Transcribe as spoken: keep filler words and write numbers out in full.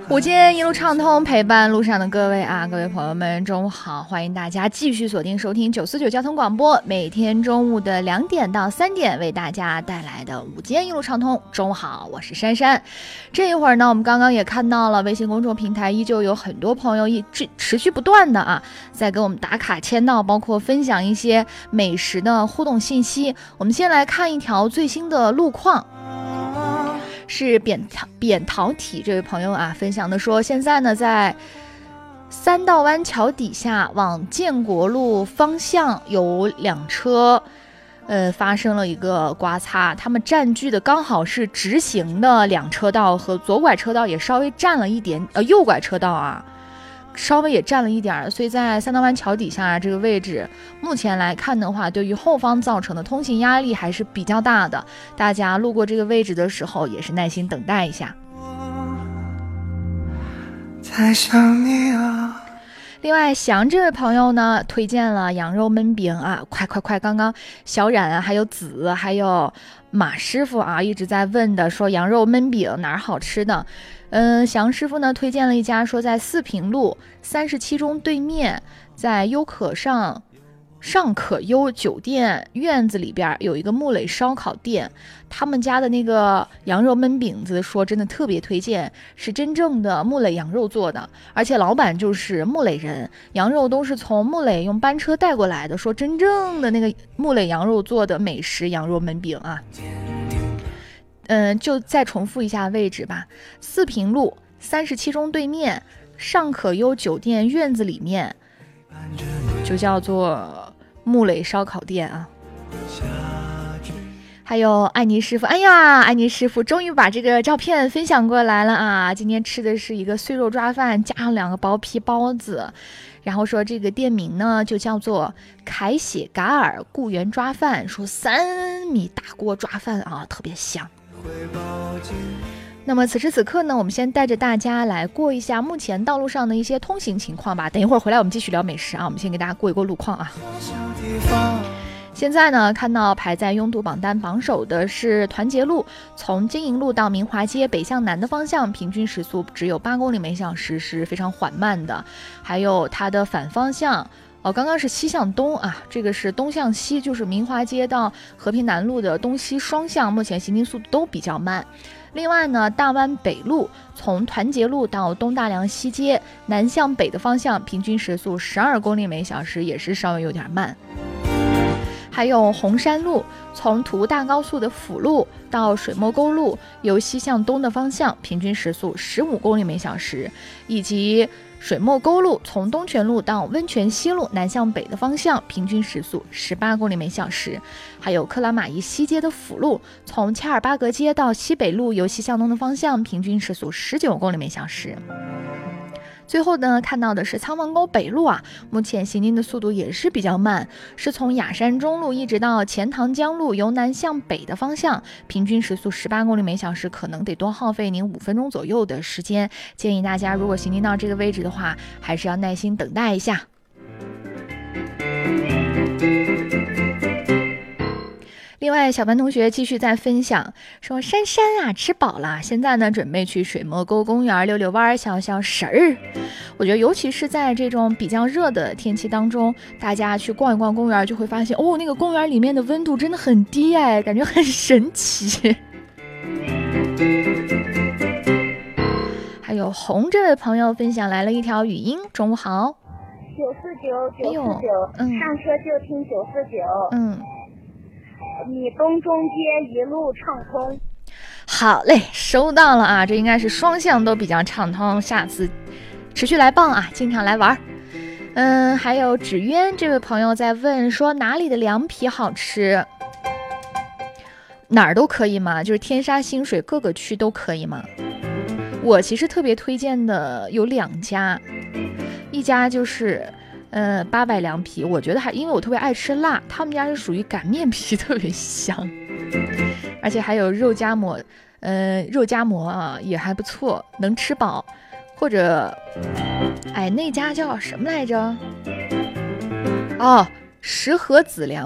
午间一路畅通，陪伴路上的各位啊，各位朋友们，中午好！欢迎大家继续锁定收听九四九交通广播，每天中午的两点到三点为大家带来的午间一路畅通。中午好，我是珊珊。这一会儿呢，我们刚刚也看到了微信公众平台依旧有很多朋友一直持续不断的啊，在给我们打卡签到，包括分享一些美食的互动信息。我们先来看一条最新的路况。是扁桃扁桃体这位朋友啊分享的说，现在呢在三道湾桥底下往建国路方向有两车呃发生了一个刮擦，他们占据的刚好是直行的两车道和左拐车道也稍微占了一点呃右拐车道啊稍微也占了一点，所以在三道湾桥底下这个位置目前来看的话，对于后方造成的通行压力还是比较大的，大家路过这个位置的时候也是耐心等待一下。在想你啊。另外翔这位朋友呢推荐了羊肉焖饼啊，快快快，刚刚小冉啊还有子还有马师傅啊一直在问的，说羊肉焖饼哪儿好吃的。嗯，翔师傅呢推荐了一家，说在四平路三十七中对面，在优可上上可优酒店院子里边有一个木磊烧烤店，他们家的那个羊肉焖饼子说真的特别推荐，是真正的木磊羊肉做的，而且老板就是木磊人，羊肉都是从木磊用班车带过来的，说真正的那个木磊羊肉做的美食羊肉焖饼啊。嗯，就再重复一下位置吧，四平路三十七中对面上可优酒店院子里面就叫做木磊烧烤店啊。还有艾妮师傅，哎呀，艾妮师傅终于把这个照片分享过来了啊！今天吃的是一个碎肉抓饭，加上两个薄皮包子，然后说这个店名呢就叫做凯血嘎尔固原抓饭，说三米大锅抓饭啊，特别香。那么此时此刻呢，我们先带着大家来过一下目前道路上的一些通行情况吧。等一会儿回来我们继续聊美食啊，我们先给大家过一过路况啊。现在呢，看到排在拥堵榜单榜首的是团结路，从金银路到明华街北向南的方向，平均时速只有八公里每小时，是非常缓慢的。还有它的反方向。哦，刚刚是西向东啊，这个是东向西，就是明华街到和平南路的东西双向，目前行进速度都比较慢。另外呢，大湾北路从团结路到东大梁西街南向北的方向，平均时速十二公里每小时，也是稍微有点慢。还有红山路从途大高速的辅路到水墨沟路，由西向东的方向，平均时速十五公里每小时，以及水墨沟路从东泉路到温泉西路南向北的方向，平均时速十八公里每小时。还有克拉玛依西街的辅路从恰尔巴格街到西北路，由西向东的方向，平均时速十九公里每小时。最后呢，看到的是苍王沟北路啊，目前行进的速度也是比较慢，是从雅山中路一直到钱塘江路，由南向北的方向，平均时速十八公里每小时，可能得多耗费您五分钟左右的时间。建议大家如果行进到这个位置的话，还是要耐心等待一下。另外小班同学继续在分享说，珊珊啊吃饱了，现在呢准备去水墨沟公园溜溜弯消消食儿。我觉得尤其是在这种比较热的天气当中，大家去逛一逛公园就会发现，哦，那个公园里面的温度真的很低哎，感觉很神奇。还有红这位朋友分享来了一条语音，中午好。 九四九九四九，嗯，上车就听九四九， 嗯。 米东中街一路畅通。 好嘞，收到了啊，这应该是双向都比较畅通，下次持续来报啊，经常来玩。嗯，还有纸鸢这位朋友在问说，哪里的凉皮好吃？哪儿都可以吗？就是天沙星水各个区都可以吗？我其实特别推荐的有两家，一家就是呃，八百凉皮，我觉得还因为我特别爱吃辣，他们家是属于擀面皮特别香，而且还有肉夹馍，呃，肉夹馍啊也还不错，能吃饱。或者，哎，那家叫什么来着？哦，石河子凉